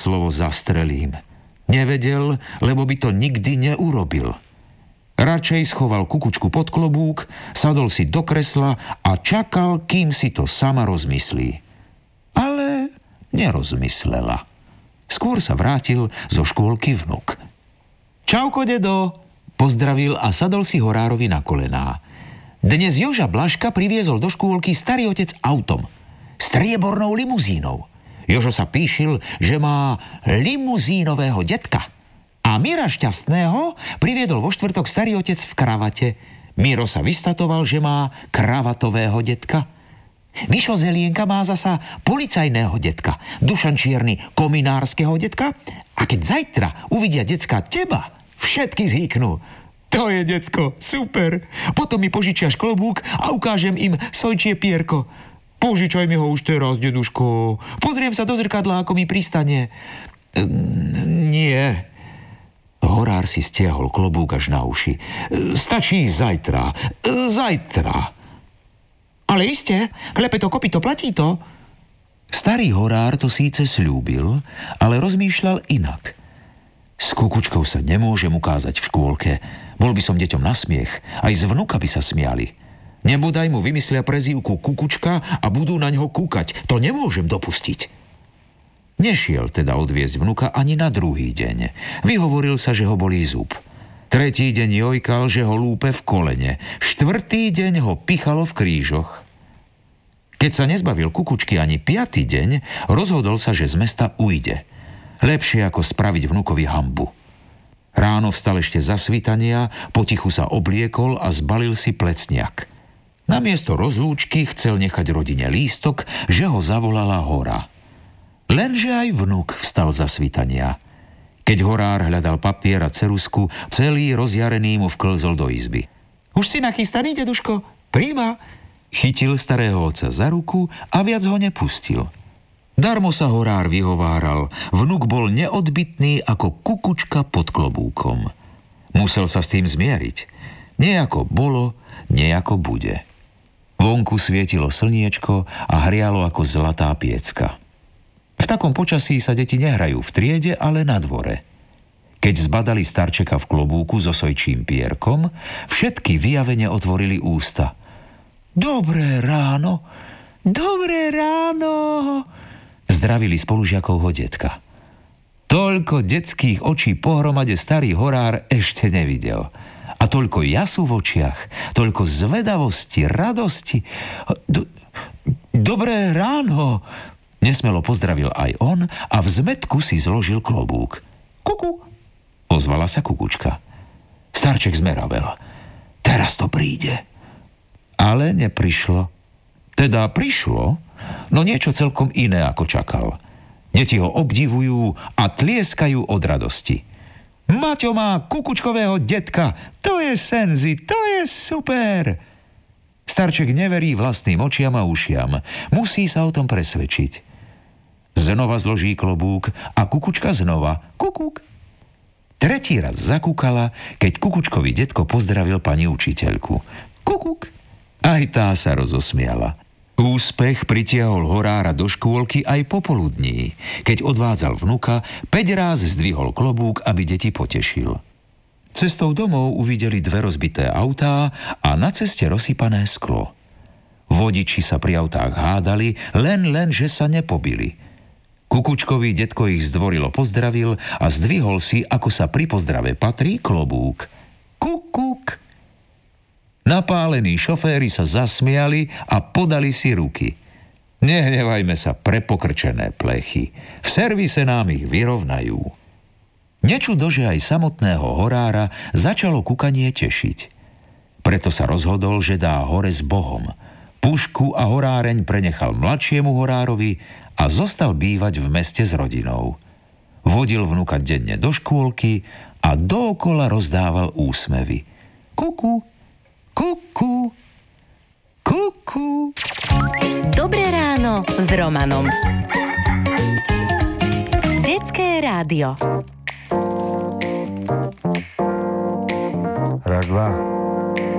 slovo zastrelím. Nevedel, lebo by to nikdy neurobil. Radšej schoval kukučku pod klobúk, sadol si do kresla a čakal, kým si to sama rozmyslí. Ale nerozmyslela. Skôr sa vrátil zo škôlky vnuk. Čauko, dedo, pozdravil a sadol si horárovi na kolená. Dnes Joža Blažka priviezol do škôlky starý otec autom. Striebornou limuzínou. Jožo sa píšil, že má limuzínového detka. A Mira Šťastného priviedol vo štvrtok starý otec v kravate. Miro sa vystatoval, že má kravatového detka. Mišo Zelienka má zasa policajného detka. Dušan Čierny kominárskeho detka. A keď zajtra uvidia decka teba, všetky zhýknú. To je detko, super. Potom mi požičiaš klobúk a ukážem im sojčie pierko. Požičaj mi ho už teraz, deduško. Pozriem sa do zrkadla, ako mi pristane. Nie. Horár si stiahol klobúk až na uši. Stačí zajtra. Zajtra. Ale iste, klepeto, kopito, platí to. Starý horár to síce sľúbil, ale rozmýšľal inak. S kukučkou sa nemôžem ukázať v škôlke. Bol by som deťom na smiech. Aj z vnuka by sa smiali. Nebodaj mu vymyslia prezývku Kukučka a budú na ňo kúkať. To nemôžem dopustiť. Nešiel teda odviesť vnuka ani na druhý deň. Vyhovoril sa, že ho bolí zub. Tretí deň jojkal, že ho lúpe v kolene. Štvrtý deň ho pichalo v krížoch. Keď sa nezbavil Kukučky ani piatý deň, rozhodol sa, že z mesta ujde. Lepšie ako spraviť vnukovi hanbu. Ráno vstal ešte za svitania, potichu sa obliekol a zbalil si plecniak. Namiesto rozlúčky chcel nechať rodine lístok, že ho zavolala Hora. Lenže aj vnuk vstal za svitania. Keď horár hľadal papier a ceruzku, celý rozjarený mu vklzol do izby. Už si nachystaný, deduško? Príjma. Chytil starého otca za ruku a viac ho nepustil. Darmo sa horár vyhováral, vnuk bol neodbitný ako kukučka pod klobúkom. Musel sa s tým zmieriť. Nejako bolo, nejako bude. Vonku svietilo slniečko a hrialo ako zlatá piecka. V takom počasí sa deti nehrajú v triede, ale na dvore. Keď zbadali starčeka v klobúku so sojčím pierkom, všetky vyjavene otvorili ústa. Dobré ráno, dobré ráno, zdravili spolužiakovho detka. Toľko detských očí pohromade starý horár ešte nevidel. A toľko jasu v očiach, toľko zvedavosti, radosti. Dobré ráno, nesmelo pozdravil aj on a v zmätku si zložil klobúk. Kuku, ozvala sa kukučka. Starček zmeravel. Teraz to príde. Ale neprišlo. Teda prišlo, no niečo celkom iné, ako čakal. Deti ho obdivujú a tlieskajú od radosti. Maťo má kukučkového detka, to je senzi, to je super. Starček neverí vlastným očiam a ušiam. Musí sa o tom presvedčiť. Znova zloží klobúk a kukučka znova. Kukuk. Tretí raz zakúkala, keď kukučkový detko pozdravil pani učiteľku. Kukuk. Aj tá sa rozosmiala. Úspech pritiahol horára do škôlky aj popoludní. Keď odvádzal vnuka, 5 ráz zdvihol klobúk, aby deti potešil. Cestou domov uvideli 2 rozbité autá a na ceste rozsypané sklo. Vodiči sa pri autách hádali, len že sa nepobili. Kukučkový detko ich zdvorilo pozdravil a zdvihol si, ako sa pri pozdrave patrí, klobúk. Kukuk. Napálení šoféri sa zasmiali a podali si ruky. Nehnevajme sa, prepokrčené plechy. V servise nám ich vyrovnajú. Nečudo, že aj samotného horára začalo kukanie tešiť. Preto sa rozhodol, že dá hore s Bohom. Pušku a horáreň prenechal mladšiemu horárovi a zostal bývať v meste s rodinou. Vodil vnuka denne do škôlky a dookola rozdával úsmevy. Kuku, kuku, kuku. Dobré ráno s Romanom. Detské rádio. Raz, dva.